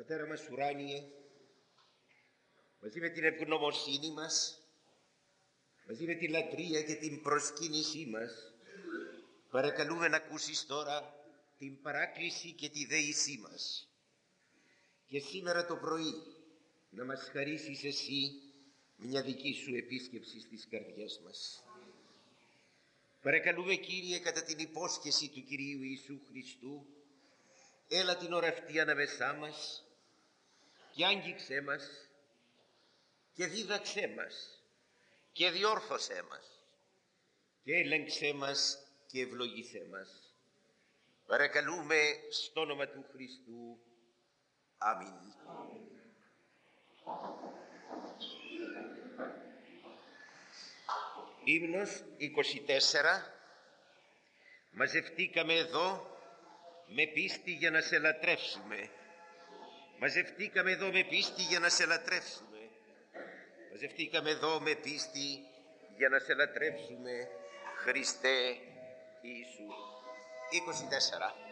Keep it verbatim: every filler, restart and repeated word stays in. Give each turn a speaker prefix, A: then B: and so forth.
A: Πατέρα μας ουράνιε, μαζί με την ευγνωμοσύνη μας, μαζί με την λατρεία και την προσκύνησή μας, παρακαλούμε να ακούσεις τώρα την παράκληση και τη δέησή μας. Και σήμερα το πρωί να μας χαρίσεις εσύ μια δική σου επίσκεψη στις καρδιές μας. Παρακαλούμε, Κύριε, κατά την υπόσχεση του Κυρίου Ιησού Χριστού, έλα την ώρα αυτή ανάμεσά μας και άγγιξέ μας και δίδαξέ μας και διόρθωσέ μας και έλεγξέ μας και ευλογήσέ μας. Παρακαλούμε στο όνομα του Χριστού. Αμήν. Ύμνος είκοσι τέσσερα. Μαζευτήκαμε εδώ με πίστη για να σε λατρεύσουμε. Μαζευτήκαμε εδώ με πίστη για να σε λατρεύσουμε. Μαζευτήκαμε εδώ με πίστη για να σε λατρεύσουμε, Χριστέ Ιησού. είκοσι τέσσερα.